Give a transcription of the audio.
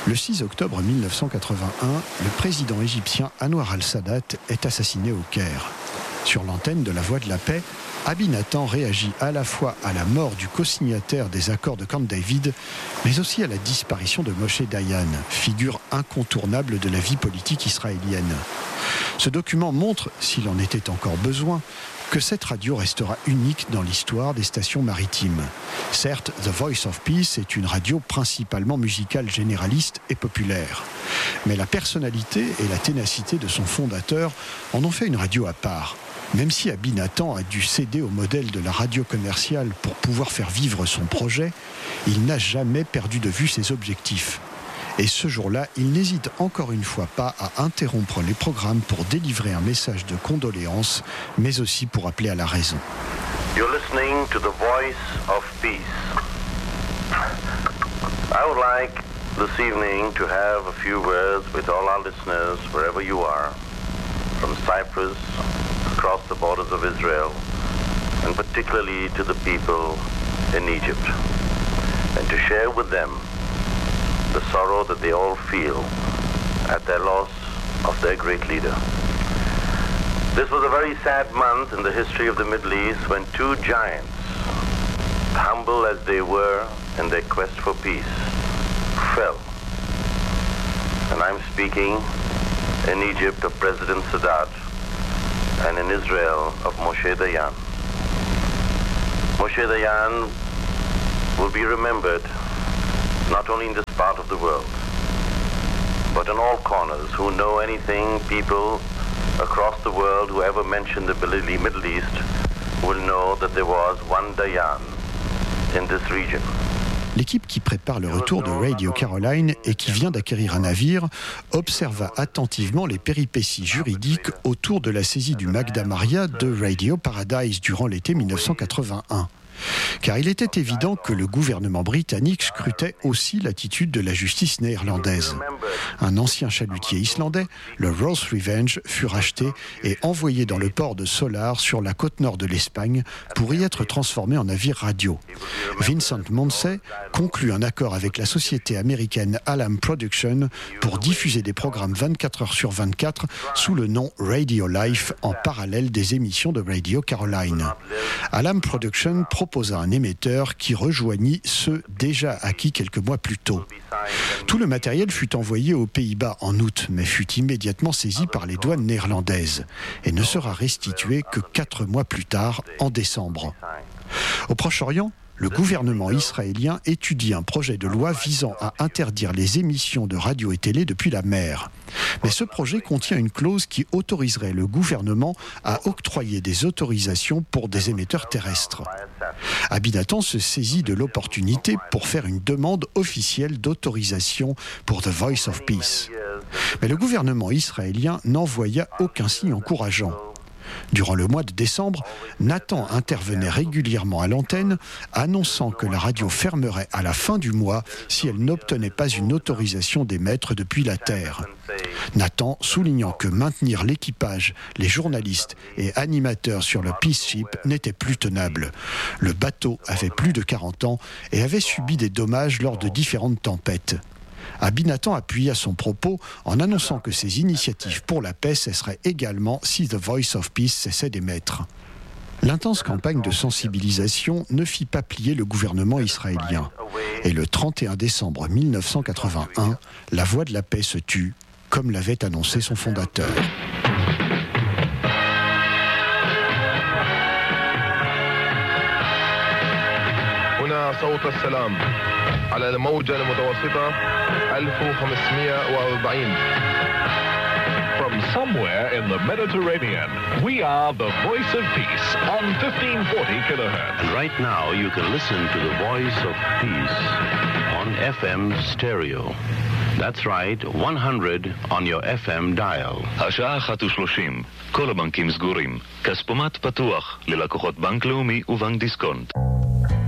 Le 6 octobre 1981, le président égyptien Anwar al-Sadat est assassiné au Caire. Sur l'antenne de La Voix de la Paix, Abi Nathan réagit à la fois à la mort du co-signataire des accords de Camp David, mais aussi à la disparition de Moshe Dayan, figure incontournable de la vie politique israélienne. Ce document montre, s'il en était encore besoin, que cette radio restera unique dans l'histoire des stations maritimes. Certes, The Voice of Peace est une radio principalement musicale généraliste et populaire. Mais la personnalité et la ténacité de son fondateur en ont fait une radio à part. Même si Abi Nathan a dû céder au modèle de la radio commerciale pour pouvoir faire vivre son projet, il n'a jamais perdu de vue ses objectifs. Et ce jour-là, il n'hésite encore une fois pas à interrompre les programmes pour délivrer un message de condoléances, mais aussi pour appeler à la raison. You're listening to the Voice of Peace. I would like this evening to have a few words with all our listeners, wherever you are, from Cyprus, across the borders of Israel, and particularly to the people in Egypt, and to share with them the sorrow that they all feel at their loss of their great leader. This was a very sad month in the history of the Middle East when two giants, humble as they were in their quest for peace, fell. And I'm speaking in Egypt of President Sadat and in Israel of Moshe Dayan. Moshe Dayan will be remembered not only in this part of the world, but in all corners. Who know anything, people across the world who ever mention the Middle East will know that there was one Dayan in this region. L'équipe qui prépare le retour de Radio Caroline et qui vient d'acquérir un navire observa attentivement les péripéties juridiques autour de la saisie du Magda Maria de Radio Paradise durant l'été 1981. Car il était évident que le gouvernement britannique scrutait aussi l'attitude de la justice néerlandaise. Un ancien chalutier islandais, le Rose Revenge, fut racheté et envoyé dans le port de Solar sur la côte nord de l'Espagne pour y être transformé en navire radio. Vincent Monsey conclut un accord avec la société américaine Alam Production pour diffuser des programmes 24 heures sur 24 sous le nom Radio Life en parallèle des émissions de Radio Caroline. Alam Production proposa un émetteur qui rejoignit ceux déjà acquis quelques mois plus tôt. Tout le matériel fut envoyé aux Pays-Bas en août, mais fut immédiatement saisi par les douanes néerlandaises et ne sera restitué que 4 mois plus tard, en décembre. Au Proche-Orient, le gouvernement israélien étudie un projet de loi visant à interdire les émissions de radio et télé depuis la mer. Mais ce projet contient une clause qui autoriserait le gouvernement à octroyer des autorisations pour des émetteurs terrestres. Abi Nathan se saisit de l'opportunité pour faire une demande officielle d'autorisation pour The Voice of Peace. Mais le gouvernement israélien n'envoya aucun signe encourageant. Durant le mois de décembre, Nathan intervenait régulièrement à l'antenne, annonçant que la radio fermerait à la fin du mois si elle n'obtenait pas une autorisation d'émettre depuis la Terre. Nathan soulignant que maintenir l'équipage, les journalistes et animateurs sur le Peace Ship n'était plus tenable. Le bateau avait plus de 40 ans et avait subi des dommages lors de différentes tempêtes. Abi Nathan appuya son propos en annonçant que ses initiatives pour la paix cesseraient également si The Voice of Peace cessait d'émettre. L'intense campagne de sensibilisation ne fit pas plier le gouvernement israélien. Et le 31 décembre 1981, la voix de la paix se tut, comme l'avait annoncé son fondateur. على الموجة المتوسطة 1540. From somewhere in the Mediterranean, we are the Voice of Peace on 1540 kilohertz. And right now you can listen to the Voice of Peace on FM stereo. That's right, 100 on your FM dial. השעה 1:30, כל הבנקים סגורים. כספומט פתוח ללקוחות בנק לאומי ובנק דיסקונט.